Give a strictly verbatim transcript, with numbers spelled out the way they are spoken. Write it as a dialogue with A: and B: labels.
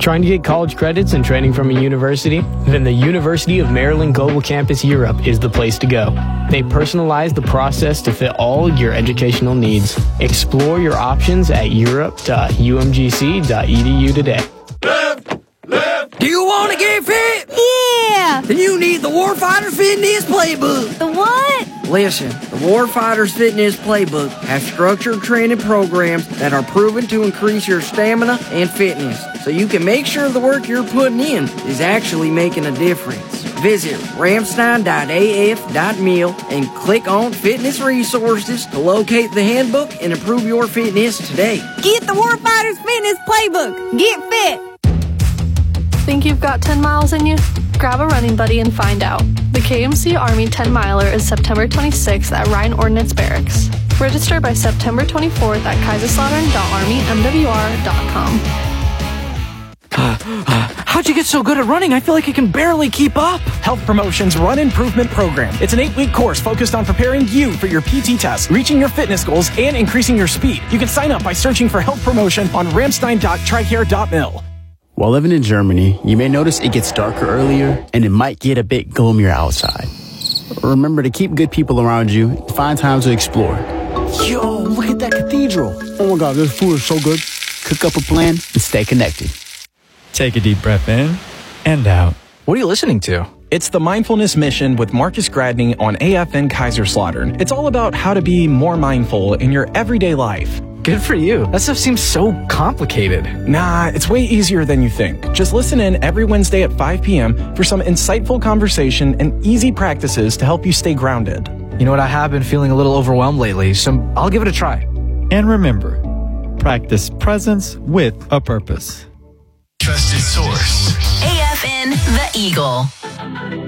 A: Trying to get college credits and training from a university? Then the University of Maryland Global Campus Europe is the place to go. They personalize the process to fit all your educational needs. Explore your options at europe dot u m g c dot e d u today.
B: Left, left. Do you want to get fit?
C: Yeah!
B: Then you need the Warfighter Fitness Playbook.
C: The what?
B: Listen, the Warfighters Fitness Playbook has structured training programs that are proven to increase your stamina and fitness, so you can make sure the work you're putting in is actually making a difference. Visit ramstein dot a f dot m i l and click on Fitness Resources to locate the handbook and improve your fitness today.
C: Get the Warfighters Fitness Playbook. Get fit.
D: Think you've got ten miles in you? Grab a running buddy and find out. The K M C Army ten miler is September twenty-sixth at Ryan Ordnance Barracks. Register by September twenty-fourth at kaiserslautern dot army m w r dot com.
E: How'd you get so good at running? I feel like I can barely keep up.
F: Health Promotion's Run Improvement Program. It's an eight-week course focused on preparing you for your P T test, reaching your fitness goals, and increasing your speed. You can sign up by searching for Health Promotion on ramstein dot tricare dot m i l.
G: While living in Germany, you may notice it gets darker earlier and it might get a bit gloomier outside. Remember to keep good people around you and find time to explore.
E: Yo, look at that cathedral.
G: Oh my God, this food is so good. Cook up a plan and stay connected.
H: Take a deep breath in and out.
F: What are you listening to? It's the Mindfulness Mission with Marcus Gradney on A F N Kaiserslautern. It's all about how to be more mindful in your everyday life.
E: Good for you. That stuff seems so complicated.
F: Nah, it's way easier than you think. Just listen in every Wednesday at five p.m. for some insightful conversation and easy practices to help you stay grounded.
E: You know what? I have been feeling a little overwhelmed lately, so I'll give it a try.
H: And remember, practice presence with a purpose.
I: Trusted source. A F N The Eagle.